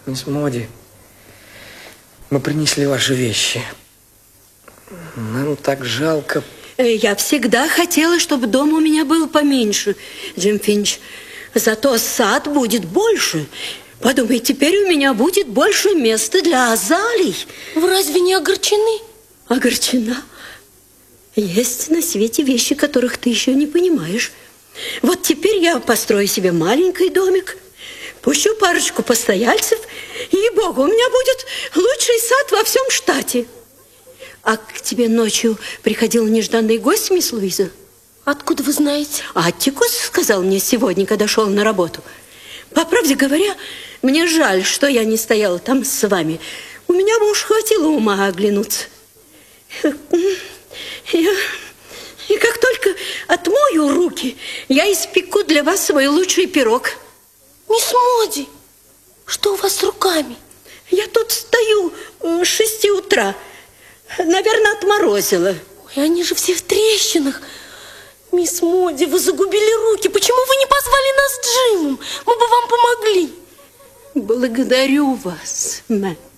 Мисс Моди, мы принесли ваши вещи. Нам так жалко. Я всегда хотела, чтобы дом у меня был поменьше, Джим Финч. Зато сад будет больше. Подумай, теперь у меня будет больше места для азалий. Вы разве не огорчены? Огорчена? Есть на свете вещи, которых ты еще не понимаешь. Вот теперь я построю себе маленький домик, пущу парочку постояльцев, и, ей-богу, у меня будет лучший сад во всем штате. А к тебе ночью приходил нежданный гость, мисс Луиза? Откуда вы знаете? Аттикус сказал мне сегодня, когда шел на работу. По правде говоря, мне жаль, что я не стояла там с вами. У меня бы уж хватило ума оглянуться. И как только отмою руки, я испеку для вас свой лучший пирог. Мисс Моди, что у вас с руками? Я тут стою с 6 утра. Наверное, отморозила. Ой, они же все в трещинах. Мисс Моди, вы загубили руки. Почему вы не позвали нас с Джимом? Мы бы вам помогли. Благодарю вас, мэм.